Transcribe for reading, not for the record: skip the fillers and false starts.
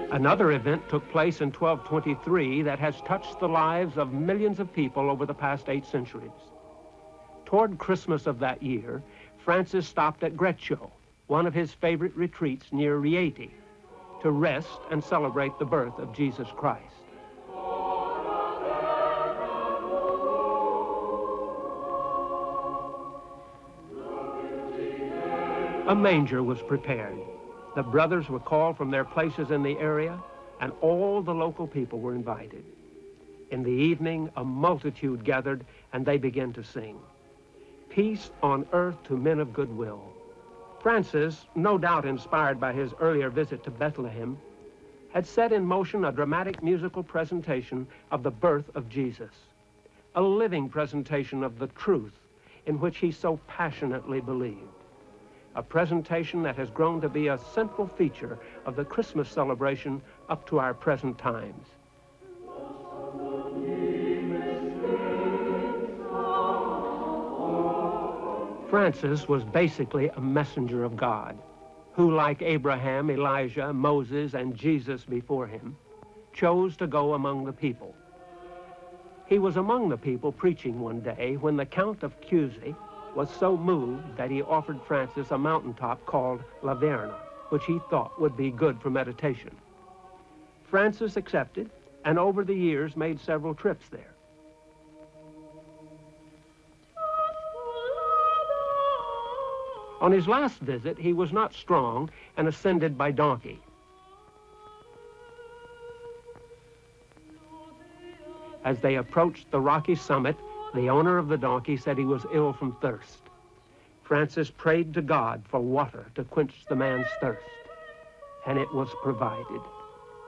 Another event took place in 1223 that has touched the lives of millions of people over the past 8 centuries. Toward Christmas of that year, Francis stopped at Greccio, one of his favorite retreats near Rieti, to rest and celebrate the birth of Jesus Christ. A manger was prepared. The brothers were called from their places in the area, and all the local people were invited. In the evening, a multitude gathered, and they began to sing, "Peace on earth to men of good will." Francis, no doubt inspired by his earlier visit to Bethlehem, had set in motion a dramatic musical presentation of the birth of Jesus, a living presentation of the truth in which he so passionately believed. A presentation that has grown to be a central feature of the Christmas celebration up to our present times. Francis was basically a messenger of God, who, like Abraham, Elijah, Moses, and Jesus before him, chose to go among the people. He was among the people preaching one day when the Count of Chiusi was so moved that he offered Francis a mountaintop called La Verna, which he thought would be good for meditation. Francis accepted, and over the years made several trips there. On his last visit, he was not strong and ascended by donkey. As they approached the rocky summit, the owner of the donkey said he was ill from thirst. Francis prayed to God for water to quench the man's thirst, and it was provided.